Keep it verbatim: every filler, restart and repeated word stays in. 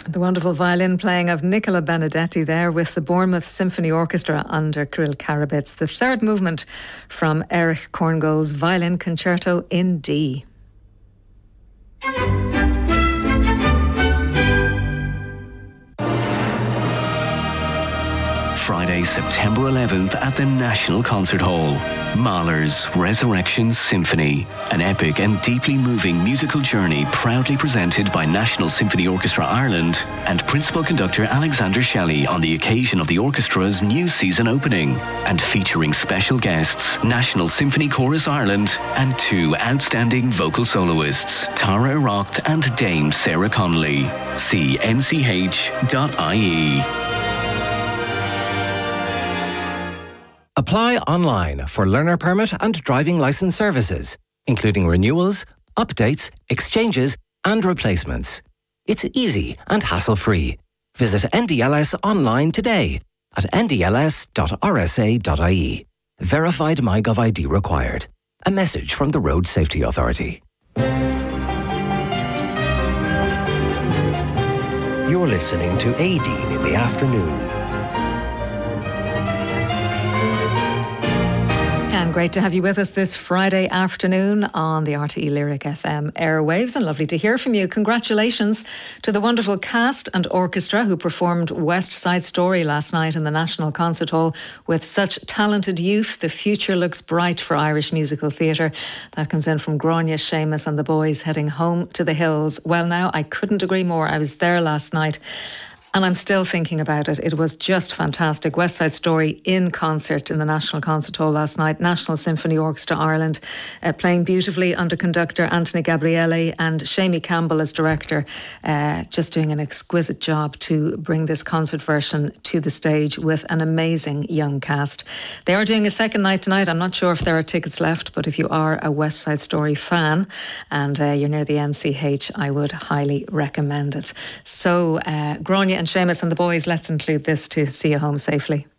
The wonderful violin playing of Nicola Benedetti there with the Bournemouth Symphony Orchestra under Kirill Karabits. The third movement from Erich Korngold's Violin Concerto in D. Friday, September eleventh at the National Concert Hall. Mahler's Resurrection Symphony, an epic and deeply moving musical journey proudly presented by National Symphony Orchestra Ireland and Principal Conductor Alexander Shelley on the occasion of the orchestra's new season opening, and featuring special guests, National Symphony Chorus Ireland and two outstanding vocal soloists, Tara Irocht and Dame Sarah Connolly. See n c h dot i e. Apply online for learner permit and driving licence services, including renewals, updates, exchanges and replacements. It's easy and hassle-free. Visit N D L S online today at n d l s dot r s a dot i e. Verified MyGov I D required. A message from the Road Safety Authority. You're listening to Aideen in the Afternoon. And great to have you with us this Friday afternoon on the R T E Lyric F M airwaves, and lovely to hear from you. Congratulations to the wonderful cast and orchestra who performed West Side Story last night in the National Concert Hall. With such talented youth, the future looks bright for Irish musical theatre. That comes in from Grania, Seamus and the boys heading home to the hills. Well, now, I couldn't agree more. I was there last night and I'm still thinking about it. It was just fantastic. West Side Story in concert in the National Concert Hall last night. National Symphony Orchestra Ireland uh, playing beautifully under conductor Anthony Gabriele, and Shamie Campbell as director, uh, just doing an exquisite job to bring this concert version to the stage with an amazing young cast. They are doing a second night tonight. I'm not sure if there are tickets left, but if you are a West Side Story fan and uh, you're near the N C H, I would highly recommend it. So, uh, Grania and Seamus and the boys, let's include this to see you home safely.